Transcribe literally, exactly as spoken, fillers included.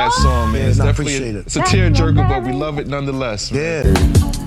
that song, man. Yeah, It's no, I definitely appreciate a, it. it's a tearjerker, but we love it nonetheless. Man. Yeah.